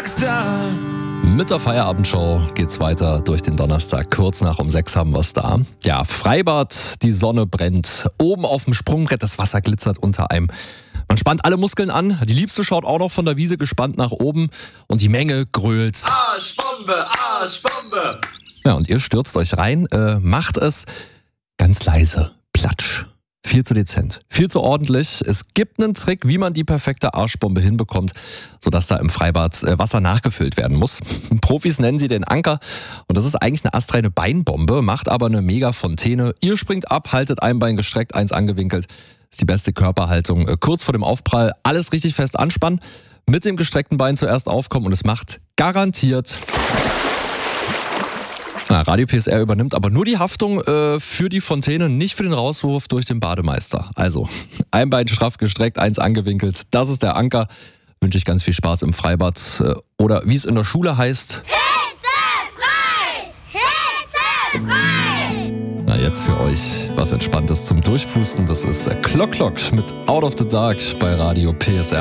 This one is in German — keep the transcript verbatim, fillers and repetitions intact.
Rockstar. Mit der Feierabendshow geht's weiter durch den Donnerstag. Kurz nach um sechs haben wir's da. Ja, Freibad, die Sonne brennt. Oben auf dem Sprungbrett, das Wasser glitzert unter einem. Man spannt alle Muskeln an. Die Liebste schaut auch noch von der Wiese gespannt nach oben. Und die Menge grölt. Arschbombe, Arschbombe. Ja, und ihr stürzt euch rein. Äh, macht es ganz leise. Platsch. Viel zu dezent, viel zu ordentlich. Es gibt einen Trick, wie man die perfekte Arschbombe hinbekommt, sodass da im Freibad äh, Wasser nachgefüllt werden muss. Profis nennen sie den Anker und das ist eigentlich eine astreine Beinbombe, macht aber eine mega Fontäne. Ihr springt ab, haltet ein Bein gestreckt, eins angewinkelt. Ist die beste Körperhaltung. Äh, kurz vor dem Aufprall alles richtig fest anspannen, mit dem gestreckten Bein zuerst aufkommen und es macht garantiert... Na, Radio P S R übernimmt aber nur die Haftung äh, für die Fontäne, nicht für den Rauswurf durch den Bademeister. Also, ein Bein straff gestreckt, eins angewinkelt, das ist der Anker. Wünsche ich ganz viel Spaß im Freibad. Äh, oder wie es in der Schule heißt... Hitzefrei! Hitzefrei! Na, jetzt für euch was Entspanntes zum Durchpusten. Das ist Clock Clock mit Out of the Dark bei Radio P S R.